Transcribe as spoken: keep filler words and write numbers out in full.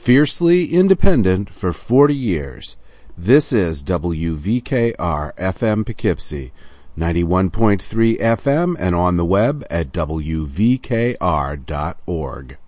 Fiercely independent for forty years. This is W V K R F M Poughkeepsie, ninety-one point three F M, and on the web at W V K R dot org.